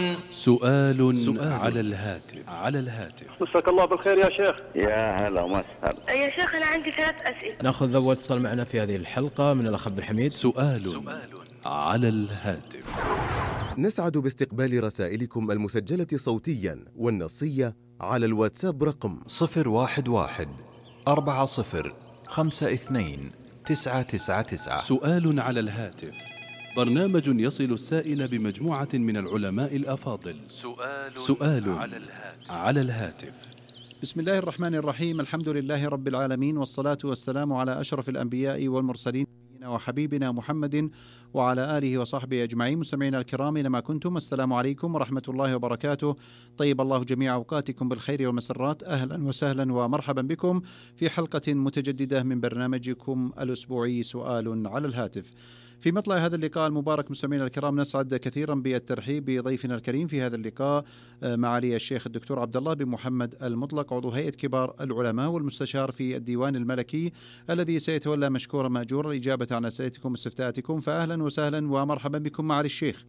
سؤال على الهاتف. مساك الله بالخير يا شيخ. يا هلا وسهلا يا شيخ أنا عندي 3 أسئلة. نأخذ أول اتصال معنا في هذه الحلقة من الأخ عبد الحميد. سؤال على الهاتف. نسعد باستقبال رسائلكم المسجلة صوتيا والنصية على الواتساب رقم 011-40-52-999. سؤال على الهاتف، برنامج يصل السائل بمجموعة من العلماء الأفاضل. سؤال على الهاتف. بسم الله الرحمن الرحيم. الحمد لله رب العالمين، والصلاة والسلام على أشرف الأنبياء والمرسلين وحبيبنا محمد وعلى آله وصحبه أجمعين. مستمعينا الكرام أينما كنتم، السلام عليكم ورحمة الله وبركاته. طيب الله جميع أوقاتكم بالخير والمسرات. أهلا وسهلا ومرحبا بكم في حلقة متجددة من برنامجكم الأسبوعي سؤال على الهاتف. في مطلع هذا اللقاء المبارك مستمعينا الكرام نسعد كثيرا بالترحيب بضيفنا الكريم في هذا اللقاء معالي الشيخ الدكتور عبد الله بن محمد المطلق، عضو هيئة كبار العلماء والمستشار في الديوان الملكي، الذي سيتولى مشكورا مأجورا الإجابة عن أسئلتكم واستفتاءاتكم. فأهلا وسهلا ومرحبا بكم معالي الشيخ.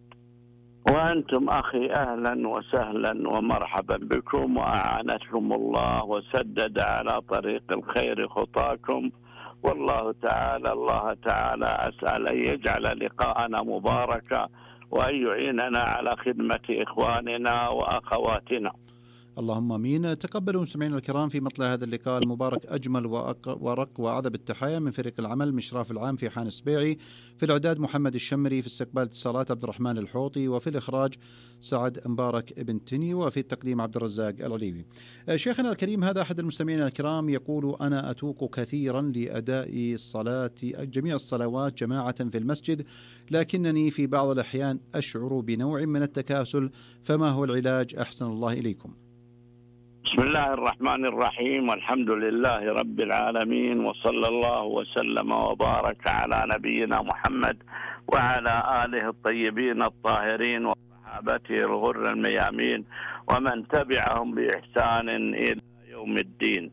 وأنتم أخي أهلا وسهلا ومرحبا بكم، وأعانتكم الله وسدد على طريق الخير خطاكم. والله تعالى أسأل أن يجعل لقاءنا مباركا، وأن يعيننا على خدمة إخواننا وأخواتنا. اللهم امين. تقبلوا مستمعينا الكرام في مطلع هذا اللقاء المبارك اجمل ورق واعذب التحايا من فريق العمل مشراف العام في حان السبيعي، في الاعداد محمد الشمري، في استقبال اتصالات عبد الرحمن الحوطي، وفي الاخراج سعد مبارك ابن تني، وفي التقديم عبد الرزاق العليوي. شيخنا الكريم، هذا احد المستمعين الكرام يقول: انا اتوق كثيرا لاداء جميع الصلوات جماعه في المسجد، لكنني في بعض الاحيان اشعر بنوع من التكاسل، فما هو العلاج؟ احسن الله اليكم. بسم الله الرحمن الرحيم، والحمد لله رب العالمين، وصلى الله وسلم وبارك على نبينا محمد وعلى آله الطيبين الطاهرين وصحابته الغر الميامين ومن تبعهم بإحسان إلى يوم الدين.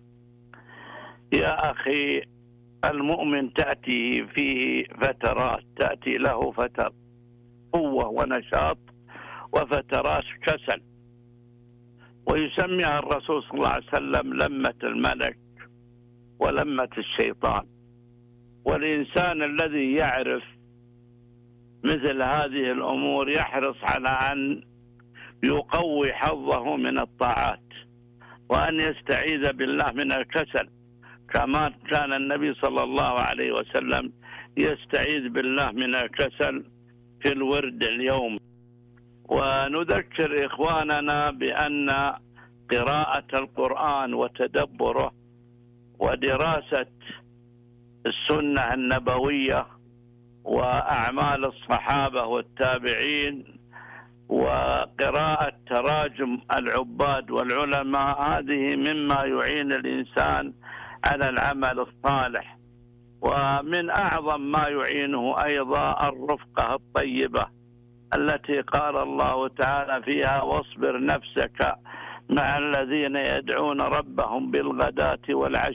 يا أخي، المؤمن تأتي فيه فترات، تأتي له فترة قوة ونشاط وفترات كسل، ويسميها الرسول صلى الله عليه وسلم لمة الملك ولمة الشيطان. والإنسان الذي يعرف مثل هذه الأمور يحرص على أن يقوي حظه من الطاعات، وأن يستعيذ بالله من الكسل، كما كان النبي صلى الله عليه وسلم يستعيذ بالله من الكسل في الورد اليومي. ونذكر إخواننا بأن قراءة القرآن وتدبره ودراسة السنة النبوية وأعمال الصحابة والتابعين وقراءة تراجم العباد والعلماء، هذه مما يعين الإنسان على العمل الصالح. ومن أعظم ما يعينه أيضا الرفقة الطيبة التي قال الله تعالى فيها: واصبر نفسك مع الذين يدعون ربهم بالغداة والعشي